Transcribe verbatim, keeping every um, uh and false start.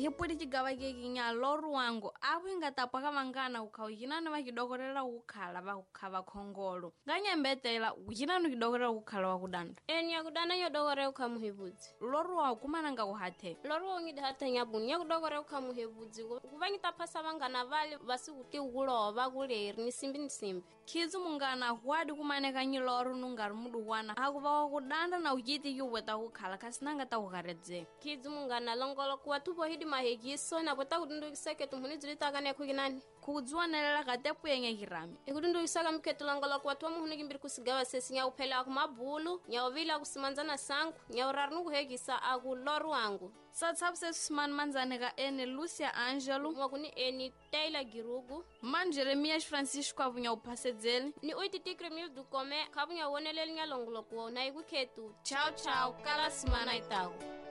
yepodi chigava kekinya loru wangu apu ingatapwa kamangana ukhawujinani vakidokorera ukhala vakukhava khongolo nganyembetela ujinani kidokorera ukhala wakudanda eni yakudanda nyodokore ukhamuhebudzi loru wa kumana nga kuhathe loru wongide hathe nyabuni nyakudokore ukhamuhebudzi kuvanyitaphasa vangana vale vasikuti ukulova kuleri nisimbi nisimbi khizi mungana huadi kumaneka nyiloru nungari muduwana akuva wakudanda na ujiti yuweta kukhala khasinanga takukaredzeka khizi mungana longolo kuwa tupo hidi mahegiso na pota kudundukiseke tumhuni zilitakane kukinani kudziwanelela katepu yenye kirami ikudundukisaka miketu longolo kuwa tuwa muhuni kimbiri kusigawa sesi nyaupela akumabulu nyauvila akusimanzana sangu nyaurarnu kuhegisa aku loru wangu satsapse susimani manzaneka ene Lucia Angelo mwakuni eni Taylor Girugu man Jeremias Francisco avunya uphasedzeli ni uiti tikri mil dukome kavunya woneleli nyalongolo kuwa na ikukhetu chao chao kala simana itaku